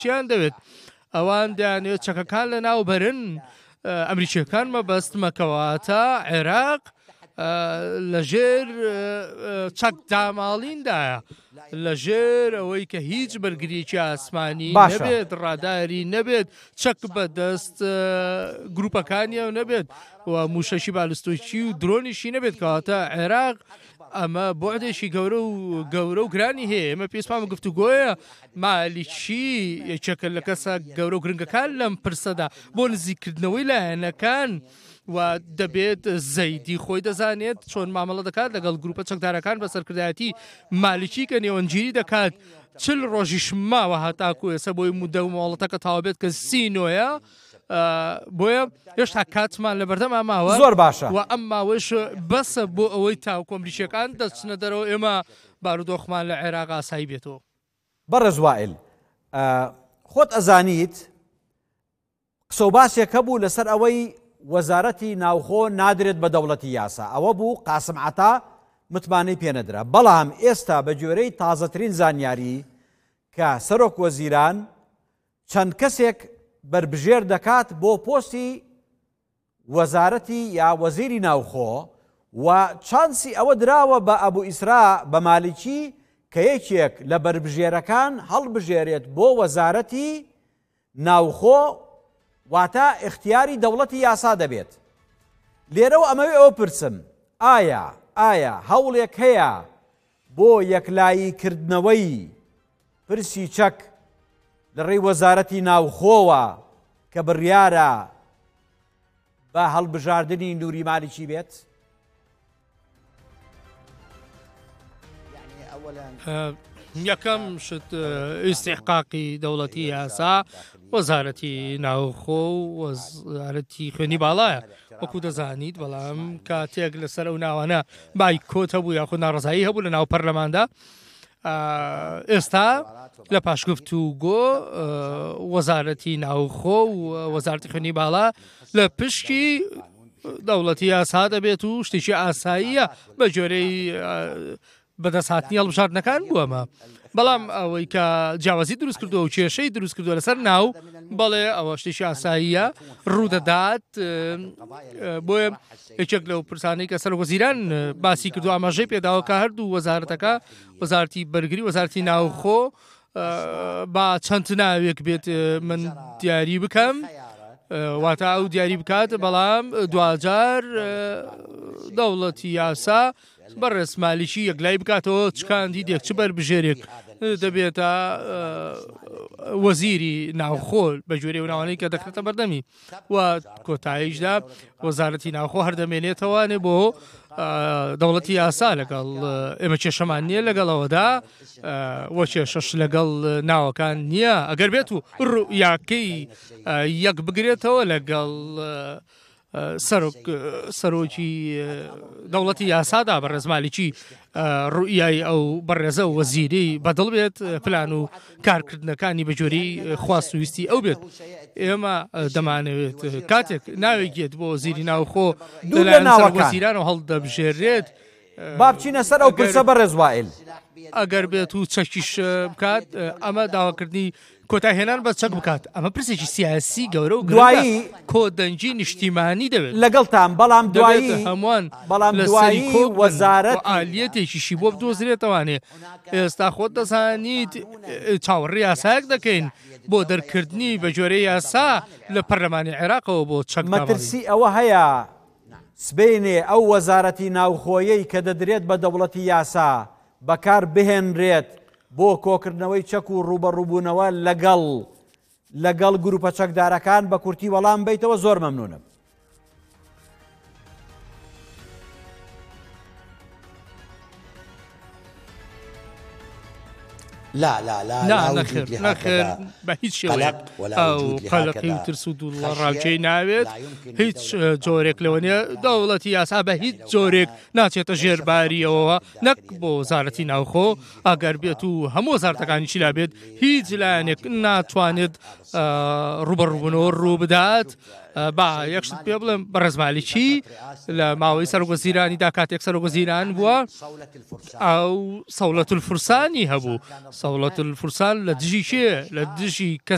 چیان دەوێت ئەوان دەیانوێت چەکەکان لە ناو بەرن ئەمریکیەکان مەبەست مەکەواتە عێراق لەژێر چەک داماڵیندایە لەژێر ئەوەی کە هیچ بەرگریکی ئاسمانی نەبێت ڕاداری نەبێت چەک بەدەست گروپەکانیە و نەبێت و موشەشی بالستۆیچی و درۆنیشی نەبێت کەواتە عێراق ئەمە بۆعدێکی گەورە و گرانی هەیە ئێمە پێشمان گفتوگۆیە مالیچی یەکێکە لە کەسە گەورە و گرنگەکان لەم پرسەدا بۆ نزیکردنەوەی لایەنەکان و دەبێت زەیدی خۆی دەزانێت چۆن مامەڵە دەکات لەگەڵ گروپە چەکدارەکان بە سەرکردایەتی مالیکی کە نێوەنگیری دەکات چل ڕۆژیش ماوە هاتاکو ئێستا بۆی مودە و مۆڵەتەکە تاوابێت کە سینۆیە بۆیە هێشتا کاتمان لە بەردەما ماوە زۆر باشە و ئەم ماوەش بەسە بۆ ئەوەی تاوکو ئەمریکیەکان دەچنە دەرەوە ئێمە بارودۆخمان لە عێراق ئاسایی بێتەوە. بەڕێز وائیل خۆت ئەزانیت قسە و باسێک هەبوو لەسەر ئەوەی وەزارەتی ناوخۆ نادرێت بە دەوڵەتی یاسا ئەوە بوو قاسم عەتا متمانەی پێنەدرا بەڵام ئێستا بە گوێرەی تازەترین زانیاری کە سەرۆک وەزیران چەند کەسێک بربژێر دەکات بۆ پۆستی وەزارەتی یا وەزیری ناوخۆ و چانسی ئەوە دراوە بە ئەبوو ئیسرا بە مالیکی کە یەکێک لە بربژێرەکان هەڵبژێرێت بۆ وەزارەتی ناوخۆ واتە اختیاری دەوڵەتی یاسا دەبێت. لێرەوە ئەمەوێ ئەوە پرسم ئایا هەوڵێک هەیە بۆ یەکلاییکردنەوەی پرسی چەک لە ڕێی وەزارەتی ناوخۆوە کە بڕیارە بە هەڵبژاردننی نووری مالیکی بێت؟ یەکەم شت ئیستیحقاقی دەوڵەتی یاسا وەزارەتی ناوخۆ و وەزارەتی خوێنی باڵایە وەکو دەزانیت بەڵام کاتێک لەسەر ئەو ناوانە بایکۆت هەبوو یاخود ناڕزایی هەبوو لە ناو پەرلەماندا ئێستا لە پاشگفتوگۆ وەزارەتی ناوخۆ و وەزارەتی خوێنی باڵا لە پشتی دەوڵەتی یاسا دەبێت و شتێکی ئاساییە بە جۆرەی بەدەستهاتنی هەڵبژاردنەکان بووەمە بەڵام ئەوەی کە جیاوازی دروست کردووە و کێشەی دروست کردووە لەسەر ناو بەڵێ ئەوە شتێکی ئاساییە ڕوودەدات بۆیە یەکێک لەو پرسانەی کە سەر وەزیران باسی کردو ئاماژەی پێداوە کە هەردوو وەزارەتەکە وەزارەتی بەرگری وەزارەتی ناوخۆ با چەند ناوێک بێت من دیاری بکەم واتە ئەو دیاری بکات بەڵام دوجار دەوڵەتی یاسا بەڕێز مالیکی یەکلای بکاتەوە چکاندی دێک چ بەربژێرێک دەبێتە وەزیری ناوخۆ بە جوێرەی ناوانەی کە دەکرێتە بەردەمی و کۆتاییشدا وەزارەتی ناوخۆ هەردەمێنێتەوانێ بۆ دەوڵەتی یاسا لەگەڵ ئێمە کێشەمان نییە لەگەڵەوەدا وە کێشەش لەگەڵ ناوەکان نییە ئەگەر بێت و ڕوئیاکەی یەک بگرێتەوە لەگەڵ سەرۆکی دەوڵەتی یاسادا بەڕێز مالیکی ڕوئیای ئەو بەڕێزە و وەزیری بەدڵ بێت پلان و کارکردنەکانی بە جۆری خواست وویستی ئەو بێت ئێمە دەمانەوێت کاتێک ناوێکێت بۆ وەزیری ناوخۆ وەزیران و هەڵدەبژێرێت با بچینە سەر ئەو پرسە بەڕێز وائیل ئەگەر بێت و چەکیش بکات ئەمە داواکردنی کۆتاهێنان بە چەک بکات ئەمە پرسێکی سیاسی گەورە و دوایی کۆدەنجی نیشتیمانی دەوێت لەگەڵتان بەڵام دوایی هەمووان دوایی وەزارەت ئالیەتێکیشی بۆ بدۆزرێتەوانێ ئێستا خۆت دەزانیت چاوەڕێی یاسایەک دەکەین بۆ دەرکردنی بە جۆرەی یاسا لە پەرلەمانی عێراقەوە بۆ چەک مەترسی ئەوە هەیە سبەینێ ئەو وەزارەتی ناوخۆیەی کە دەدرێت بە دەوڵەتی یاسا بەکار بهێنرێت بۆ کۆکردنەوەی چەک و ڕوبەڕووبوونەوە لەگەڵ گروپە چەکدارەکان بە کورتی وەڵام بیتەوە زۆر مەمنونم. نەخێر بە هیچ شێوەیەک ئەو قەلەقی و ترس و دووڵڕاوچەی ناوێت هیچ جۆرێک لەوەنێ دەوڵەتی یاسا بە هیچ جۆرێک ناچێتە ژێرباریەوە نەک بۆ وەزارەتی ناوخۆ ئەگەر بێت و هەموو وەزارەتەکانیشی لا بێت هیچ لایەنێک ناتوانێت ڕوبەڕووبوونەوە ڕوو بدات. با یەکشت پێ بڵێم بەڕێز مالیکی لە ماوەی سەرۆکوەزیرانیدا کاتێک سەرۆکوەزیران بووە ئەو سەولەت الفورسانی هەبوو سەولەت الفورسان لە دژی کێ لە دژی کەس